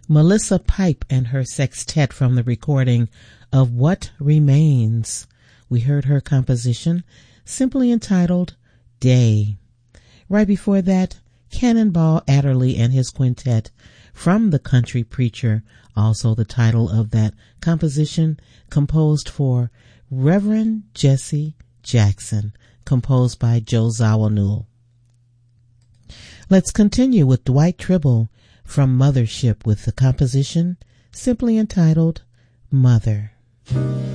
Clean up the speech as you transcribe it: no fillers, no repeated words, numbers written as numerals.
Melissa Pipe and her sextet from the recording of What Remains. We heard her composition, simply entitled Day. Right before that, Cannonball Adderley and his quintet from The Country Preacher, also the title of that composition, composed for Reverend Jesse Jackson, composed by Joe Zawinul. Let's continue with Dwight Tribble from Mothership with the composition simply entitled Mother.